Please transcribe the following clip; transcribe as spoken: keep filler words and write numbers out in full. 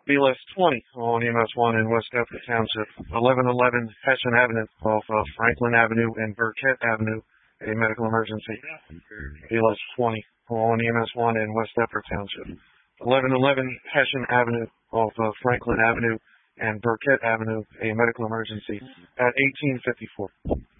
B L S twenty on E M S one in West Deptford Township. eleven eleven Hessian Avenue off of Franklin Avenue and Burkett Avenue, a medical emergency. B L S twenty on E M S one in West Deptford Township. eleven eleven Hessian Avenue off of Franklin Avenue and Burkett Avenue, a medical emergency at eighteen fifty-four.